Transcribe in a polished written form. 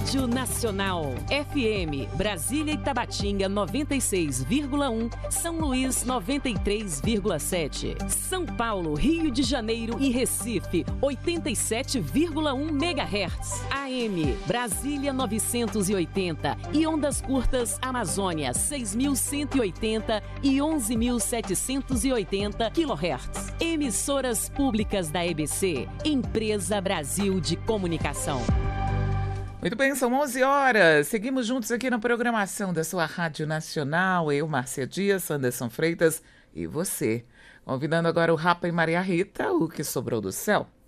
Rádio Nacional. FM, Brasília e Tabatinga 96,1, São Luís 93,7. São Paulo, Rio de Janeiro e Recife 87,1 MHz. AM, Brasília 980 e ondas curtas Amazônia 6.180 e 11.780 kHz. Emissoras públicas da EBC, Empresa Brasil de Comunicação. Muito bem, são 11 horas. Seguimos juntos aqui na programação da sua Rádio Nacional. Eu, Márcia Dias, Anderson Freitas e você. Convidando agora o Rapa e Maria Rita, o que sobrou do céu.